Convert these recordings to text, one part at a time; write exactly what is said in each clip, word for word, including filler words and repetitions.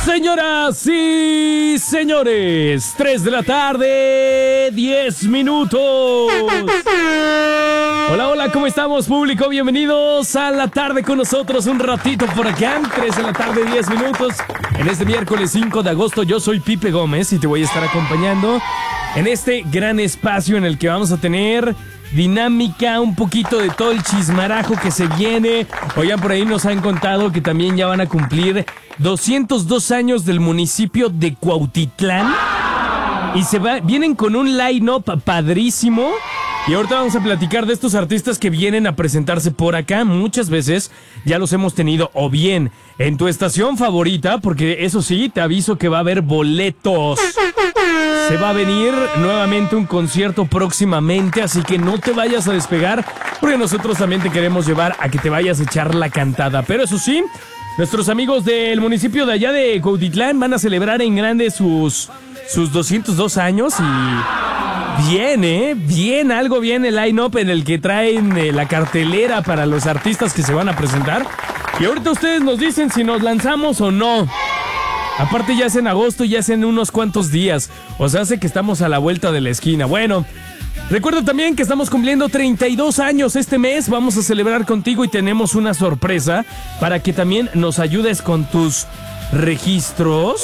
Señoras y señores, tres de la tarde, diez minutos. Hola, hola, ¿cómo estamos, público? Bienvenidos a la tarde con nosotros un ratito por acá, tres de la tarde, diez minutos. En este miércoles cinco de agosto, yo soy Pipe Gómez y te voy a estar acompañando en este gran espacio en el que vamos a tener dinámica, un poquito de todo el chismarajo que se viene. Oigan, por ahí nos han contado que también ya van a cumplir doscientos dos años del municipio de Cuautitlán. Y se va, vienen con un line-up padrísimo. Y ahorita vamos a platicar de estos artistas que vienen a presentarse por acá. Muchas veces ya los hemos tenido o bien en tu estación favorita, porque eso sí, te aviso que va a haber boletos. Se va a venir nuevamente un concierto próximamente, así que no te vayas a despegar, porque nosotros también te queremos llevar a que te vayas a echar la cantada. Pero eso sí, nuestros amigos del municipio de allá de Cuautitlán van a celebrar en grande sus, sus doscientos dos años y bien, ¿eh? Bien, algo bien el line-up en el que traen eh, la cartelera para los artistas que se van a presentar. Y ahorita ustedes nos dicen si nos lanzamos o no. Aparte ya es en agosto, ya es en unos cuantos días. O sea, hace que estamos a la vuelta de la esquina. Bueno, recuerda también que estamos cumpliendo treinta y dos años este mes. Vamos a celebrar contigo y tenemos una sorpresa para que también nos ayudes con tus registros.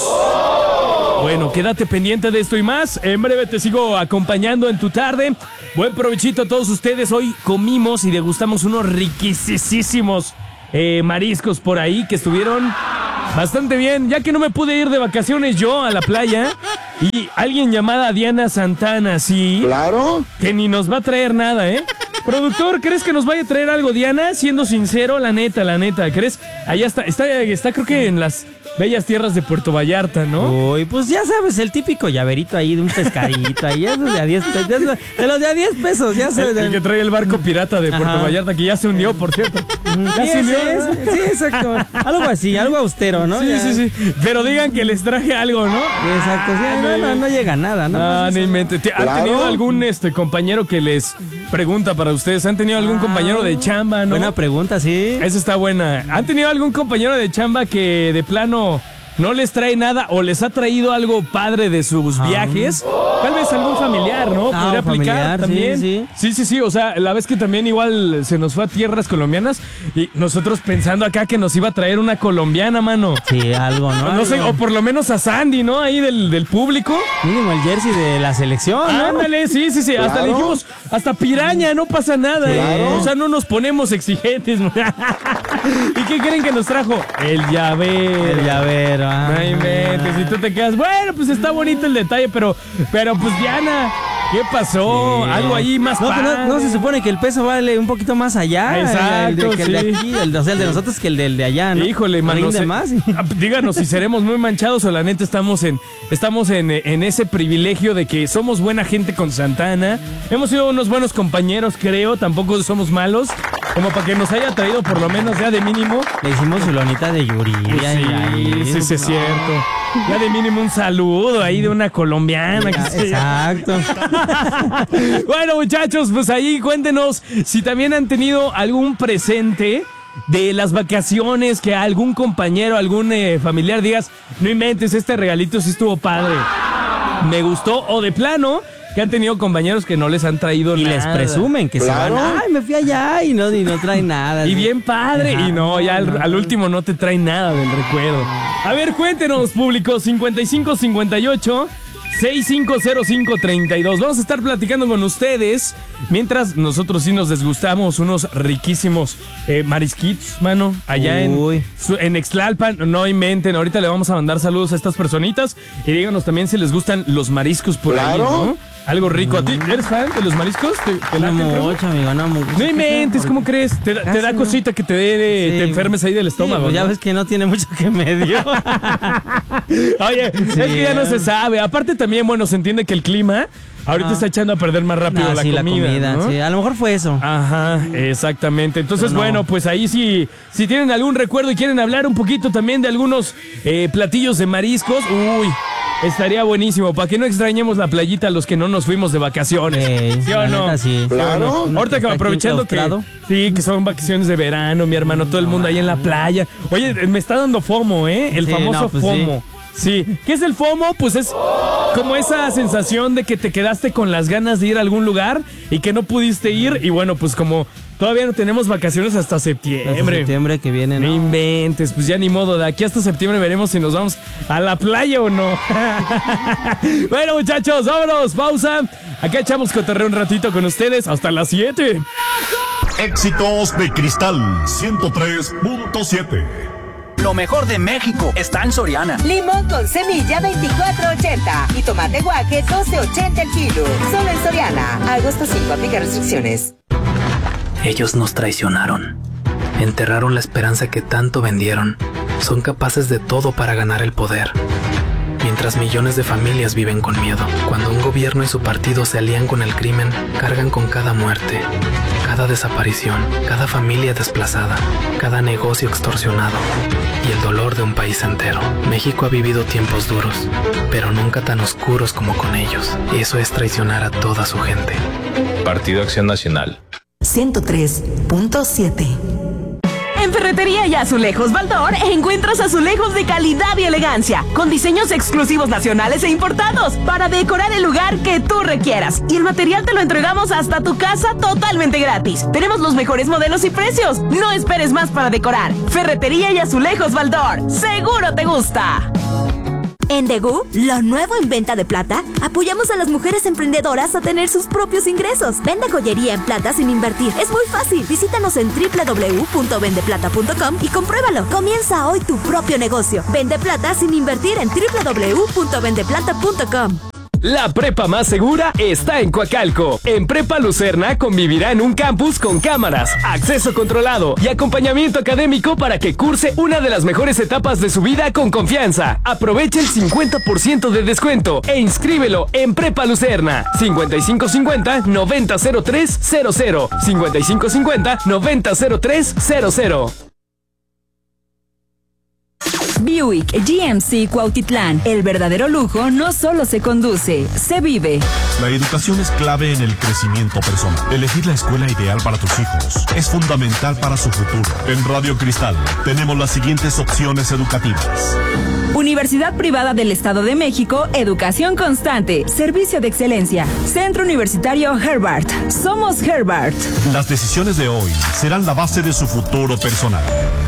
Bueno, quédate pendiente de esto y más. En breve te sigo acompañando en tu tarde. Buen provechito a todos ustedes. Hoy comimos y degustamos unos riquísimos eh, mariscos por ahí que estuvieron bastante bien, ya que no me pude ir de vacaciones yo a la playa. Y alguien llamada Diana Santana, sí. Claro. Que ni nos va a traer nada, ¿eh? Productor, ¿crees que nos vaya a traer algo, Diana? Siendo sincero, la neta, la neta, ¿crees? Allá está, está, está creo que en las bellas tierras de Puerto Vallarta, ¿no? Uy, pues ya sabes, el típico llaverito ahí de un pescadito, ahí esos de a diez pesos, de los de a diez pesos, ya sabes. El, el que trae el barco pirata de Puerto Ajá. Vallarta, que ya se hundió, por cierto. Ya sí, se hundió, sí, sí, exacto. Algo así, algo austero, ¿no? Sí, ya. sí, sí. Pero digan que les traje algo, ¿no? Exacto, sí, no, no, no llega nada, ¿no? Ah, ni mente. ¿Han claro. tenido algún este compañero que les pregunta para ustedes? ¿Han tenido algún ah, compañero de chamba, no? Buena pregunta, sí. Esa está buena. ¿Han tenido algún compañero de chamba que de plano no les trae nada o les ha traído algo padre de sus ah. viajes? Tal vez algún familiar, ¿no? Ah, podría aplicar familiar, también. Sí, sí, sí, sí, sí. O sea, la vez que también igual se nos fue a tierras colombianas y nosotros pensando acá que nos iba a traer una colombiana, mano. Sí, algo, ¿no? No algo. sé, o por lo menos a Sandy, ¿no? Ahí del, del público. Mínimo el jersey de la selección, ¿no? Ándale, sí, sí, sí. Claro. Hasta le dijimos, hasta piraña, no pasa nada, claro. ¿eh? O sea, no nos ponemos exigentes. ¿Y qué creen que nos trajo? El llavero. El llavero, ah. No inventes, si tú te quedas, bueno, pues está bonito el detalle, pero, pero pues Diana, ¿qué pasó? Sí. Algo ahí más no, padre. No, no se supone que el peso vale un poquito más allá. Exacto, el, el, el, que sí. el de aquí, el, o sea, el de nosotros que el del de allá, ¿no? Híjole, mano. Se, más. Díganos si seremos muy manchados o la neta estamos en estamos en, en ese privilegio de que somos buena gente con Santana. Hemos sido unos buenos compañeros, creo, tampoco somos malos. Como para que nos haya traído por lo menos ya de mínimo. Le hicimos su lonita de Yuridia. Sí, ahí, sí, sí, es no. cierto. Ya de mínimo un saludo ahí de una colombiana. Ya, que exacto. Bueno, muchachos, pues ahí cuéntenos si también han tenido algún presente de las vacaciones que a algún compañero, algún eh, familiar digas, no inventes, este regalito sí estuvo padre. Me gustó, o de plano que han tenido compañeros que no les han traído y nada. Y les presumen que claro. se van, ay, me fui allá y no, y no traen nada. Y bien padre. Ajá, y no, ya al, al último no te traen nada del recuerdo. A ver, cuéntenos, público, cincuenta y cinco cincuenta y ocho sesenta y cinco cero cinco treinta y dos. Vamos a estar platicando con ustedes mientras nosotros sí nos desgustamos unos riquísimos eh, marisquitos, mano, allá en, en Ixtlalpan. No inventen, ahorita le vamos a mandar saludos a estas personitas y díganos también si les gustan los mariscos por claro. ahí, ¿no? Algo rico. ¿A ti eres fan de los mariscos? ¿Te, te no mucho, amigo, no mucho. No inventes, ¿cómo crees? ¿Te, te da cosita que te, dé, sí. te enfermes ahí del estómago? Sí, pues ya ¿no? ves que no tiene mucho que me dio. Oye, sí. es que ya no se sabe. Aparte también, bueno, se entiende que el clima ahorita ah. está echando a perder más rápido no, la, sí, comida, la comida. ¿no? Sí, a lo mejor fue eso. Ajá, exactamente. Entonces, no. bueno, pues ahí sí, si tienen algún recuerdo y quieren hablar un poquito también de algunos eh, platillos de mariscos, uy, estaría buenísimo, para que no extrañemos la playita a los que no nos fuimos de vacaciones. Eh, ¿Sí o no? Sí. Claro. No, ahorita que aprovechando que, sí, que son vacaciones de verano, mi hermano, todo el mundo ahí en la playa. Oye, me está dando FOMO, ¿eh? El sí, famoso no, pues FOMO. Sí. Sí, ¿qué es el FOMO? Pues es como esa sensación de que te quedaste con las ganas de ir a algún lugar y que no pudiste ir. Y bueno, pues como todavía no tenemos vacaciones hasta septiembre. Hasta septiembre que viene, ¿no? No inventes, pues ya ni modo. De aquí hasta septiembre veremos si nos vamos a la playa o no. Bueno, muchachos, vámonos, pausa. Acá echamos cotorreo un ratito con ustedes hasta las siete. Éxitos de Cristal ciento tres punto siete. Lo mejor de México está en Soriana. Limón con semilla veinticuatro ochenta y tomate guaje doce ochenta el kilo. Solo en Soriana. Agosto cinco, aplica restricciones. Ellos nos traicionaron. Enterraron la esperanza que tanto vendieron. Son capaces de todo para ganar el poder. Mientras millones de familias viven con miedo. Cuando un gobierno y su partido se alían con el crimen, cargan con cada muerte, cada desaparición, cada familia desplazada, cada negocio extorsionado y el dolor de un país entero. México ha vivido tiempos duros, pero nunca tan oscuros como con ellos. Y eso es traicionar a toda su gente. Partido Acción Nacional. ciento tres punto siete. En Ferretería y Azulejos Baldor encuentras azulejos de calidad y elegancia, con diseños exclusivos nacionales e importados, para decorar el lugar que tú requieras. Y el material te lo entregamos hasta tu casa totalmente gratis. Tenemos los mejores modelos y precios. No esperes más para decorar. Ferretería y Azulejos Baldor. ¡Seguro te gusta! En Degu, lo nuevo en venta de plata, apoyamos a las mujeres emprendedoras a tener sus propios ingresos. Vende joyería en plata sin invertir. Es muy fácil. Visítanos en doble u doble u doble u punto vende plata punto com y compruébalo. Comienza hoy tu propio negocio. Vende plata sin invertir en doble u doble u doble u punto vende plata punto com. La prepa más segura está en Coacalco. En Prepa Lucerna convivirá en un campus con cámaras, acceso controlado y acompañamiento académico para que curse una de las mejores etapas de su vida con confianza. Aprovecha el cincuenta por ciento de descuento e inscríbelo en Prepa Lucerna. cincuenta y cinco cincuenta noventa cero tres cero cero. cincuenta y cinco cincuenta noventa cero tres cero cero. Buick G M C Cuautitlán. El verdadero lujo no solo se conduce, se vive. La educación es clave en el crecimiento personal. Elegir la escuela ideal para tus hijos es fundamental para su futuro. En Radio Cristal tenemos las siguientes opciones educativas. Universidad Privada del Estado de México, educación constante, servicio de excelencia. Centro Universitario Herbart. Somos Herbart. Las decisiones de hoy serán la base de su futuro personal.